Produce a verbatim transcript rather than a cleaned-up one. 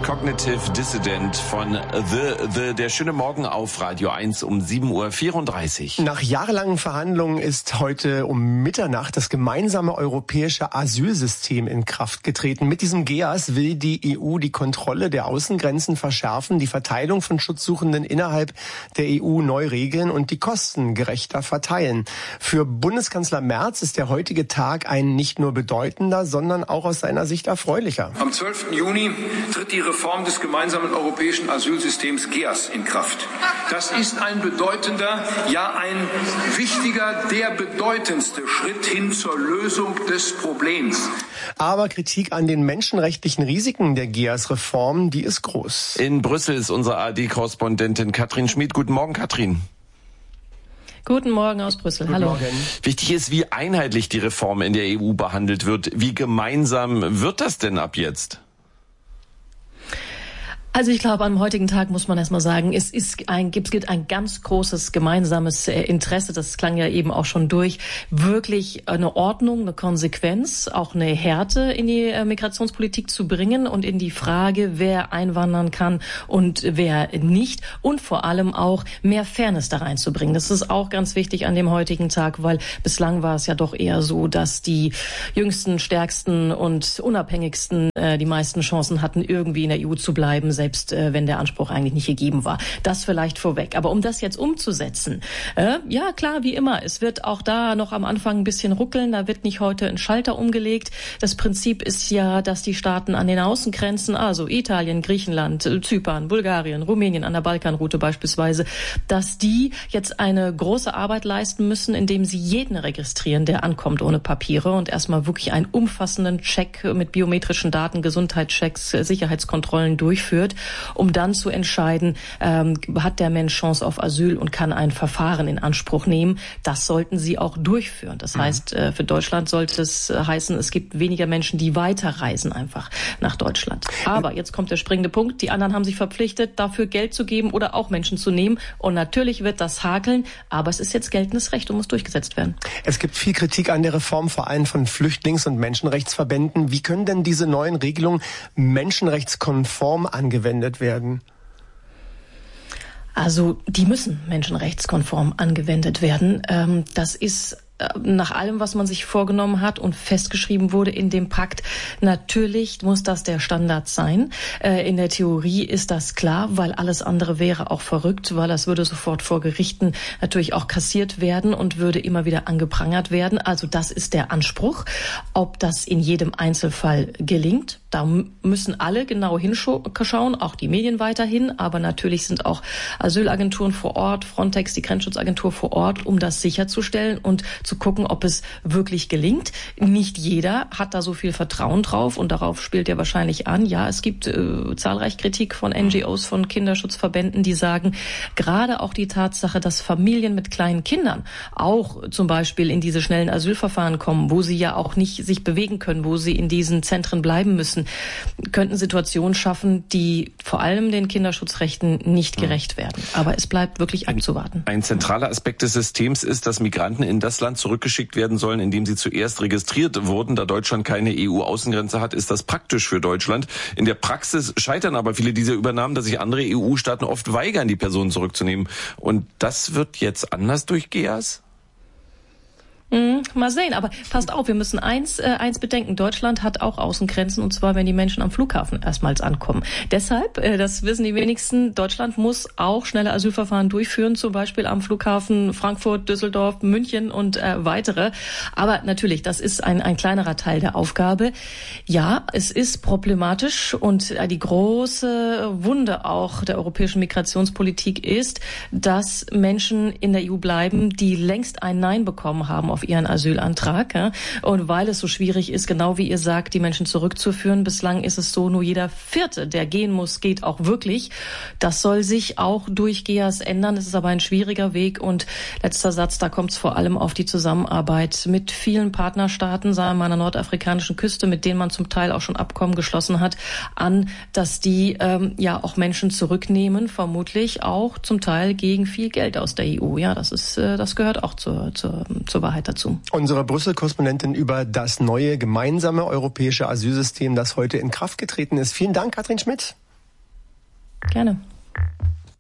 Cognitive Dissident von The, The, der schöne Morgen auf Radio eins um sieben Uhr vierunddreißig. Nach jahrelangen Verhandlungen ist heute um Mitternacht das gemeinsame europäische Asylsystem in Kraft getreten. Mit diesem G E A S will die E U die Kontrolle der Außengrenzen verschärfen, die Verteilung von Schutzsuchenden innerhalb der E U neu regeln und die Kosten gerechter verteilen. Für Bundeskanzler Merz ist der heutige Tag ein nicht nur bedeutender, sondern auch aus seiner Sicht erfreulicher. Am zwölften Juni tritt die Reform des gemeinsamen europäischen Asylsystems G E A S in Kraft. Das ist ein bedeutender, ja ein wichtiger, der bedeutendste Schritt hin zur Lösung des Problems. Aber Kritik an den menschenrechtlichen Risiken der G E A S-Reform, die ist groß. In Brüssel ist unsere A R D-Korrespondentin Katrin Schmid. Guten Morgen, Katrin. Guten Morgen aus Brüssel. Guten Hallo. Morgen. Wichtig ist, wie einheitlich die Reform in der E U behandelt wird. Wie gemeinsam wird das denn ab jetzt? Also ich glaube, am heutigen Tag muss man erstmal sagen, es ist ein, es gibt ein ganz großes gemeinsames Interesse, das klang ja eben auch schon durch, wirklich eine Ordnung, eine Konsequenz, auch eine Härte in die Migrationspolitik zu bringen und in die Frage, wer einwandern kann und wer nicht und vor allem auch mehr Fairness da reinzubringen. Das ist auch ganz wichtig an dem heutigen Tag, weil bislang war es ja doch eher so, dass die jüngsten, stärksten und unabhängigsten äh, die meisten Chancen hatten, irgendwie in der E U zu bleiben, selbst äh, wenn der Anspruch eigentlich nicht gegeben war. Das vielleicht vorweg. Aber um das jetzt umzusetzen, äh, ja klar, wie immer, es wird auch da noch am Anfang ein bisschen ruckeln, da wird nicht heute ein Schalter umgelegt. Das Prinzip ist ja, dass die Staaten an den Außengrenzen, also Italien, Griechenland, Zypern, Bulgarien, Rumänien an der Balkanroute beispielsweise, dass die jetzt eine große Arbeit leisten müssen, indem sie jeden registrieren, der ankommt ohne Papiere und erstmal wirklich einen umfassenden Check mit biometrischen Daten, Gesundheitschecks, Sicherheitskontrollen durchführt, um dann zu entscheiden, ähm, hat der Mensch Chance auf Asyl und kann ein Verfahren in Anspruch nehmen. Das sollten sie auch durchführen. Das mhm. heißt, äh, für Deutschland sollte es äh, heißen, es gibt weniger Menschen, die weiterreisen einfach nach Deutschland. Aber jetzt kommt der springende Punkt. Die anderen haben sich verpflichtet, dafür Geld zu geben oder auch Menschen zu nehmen. Und natürlich wird das hakeln, aber es ist jetzt geltendes Recht und muss durchgesetzt werden. Es gibt viel Kritik an der Reform, vor allem von Flüchtlings- und Menschenrechtsverbänden. Wie können denn diese neuen Regelungen menschenrechtskonform angewendet werden? Also die müssen menschenrechtskonform angewendet werden. Ähm, das ist nach allem, was man sich vorgenommen hat und festgeschrieben wurde in dem Pakt, natürlich muss das der Standard sein. In der Theorie ist das klar, weil alles andere wäre auch verrückt, weil das würde sofort vor Gerichten natürlich auch kassiert werden und würde immer wieder angeprangert werden. Also das ist der Anspruch. Ob das in jedem Einzelfall gelingt, da müssen alle genau hinschauen, auch die Medien weiterhin, aber natürlich sind auch Asylagenturen vor Ort, Frontex, die Grenzschutzagentur vor Ort, um das sicherzustellen und zu gucken, ob es wirklich gelingt. Nicht jeder hat da so viel Vertrauen drauf und darauf spielt er wahrscheinlich an. Ja, es gibt äh, zahlreich Kritik von N G Os, von Kinderschutzverbänden, die sagen, gerade auch die Tatsache, dass Familien mit kleinen Kindern auch zum Beispiel in diese schnellen Asylverfahren kommen, wo sie ja auch nicht sich bewegen können, wo sie in diesen Zentren bleiben müssen, könnten Situationen schaffen, die vor allem den Kinderschutzrechten nicht gerecht werden. Aber es bleibt wirklich abzuwarten. Ein zentraler Aspekt des Systems ist, dass Migranten in das Land zurückgeschickt werden sollen, in dem sie zuerst registriert wurden. Da Deutschland keine E U-Außengrenze hat, ist das praktisch für Deutschland. In der Praxis scheitern aber viele dieser Übernahmen, dass sich andere E U-Staaten oft weigern, die Personen zurückzunehmen. Und das wird jetzt anders durch G E A S? Mhm, mal sehen, aber passt auf, wir müssen eins, äh, eins bedenken. Deutschland hat auch Außengrenzen, und zwar, wenn die Menschen am Flughafen erstmals ankommen. Deshalb, äh, das wissen die wenigsten, Deutschland muss auch schnelle Asylverfahren durchführen, zum Beispiel am Flughafen Frankfurt, Düsseldorf, München und äh, weitere. Aber natürlich, das ist ein, ein kleinerer Teil der Aufgabe. Ja, es ist problematisch und äh, die große Wunde auch der europäischen Migrationspolitik ist, dass Menschen in der E U bleiben, die längst ein Nein bekommen haben auf ihren Asylantrag. Ja. Und weil es so schwierig ist, genau wie ihr sagt, die Menschen zurückzuführen, bislang ist es so, nur jeder Vierte, der gehen muss, geht auch wirklich. Das soll sich auch durch G E A S ändern. Es ist aber ein schwieriger Weg. Und letzter Satz, da kommt es vor allem auf die Zusammenarbeit mit vielen Partnerstaaten, sagen wir an der nordafrikanischen Küste, mit denen man zum Teil auch schon Abkommen geschlossen hat, an, dass die ähm, ja auch Menschen zurücknehmen, vermutlich auch zum Teil gegen viel Geld aus der E U. Ja, das ist, äh, das gehört auch zur, zur, zur Wahrheit dazu. Unsere Brüssel-Korrespondentin über das neue gemeinsame europäische Asylsystem, das heute in Kraft getreten ist. Vielen Dank, Katrin Schmid. Gerne.